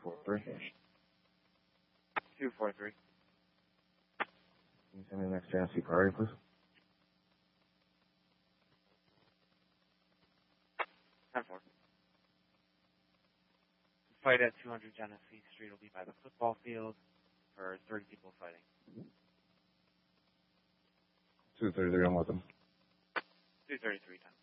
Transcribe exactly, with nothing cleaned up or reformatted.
four three. two four three. Can you send me the next chance priority, please? ten four. The fight at two hundred Genesee Street will be by the football field for thirty people fighting. two thirty-three, I'm with them. two thirty-three, ten.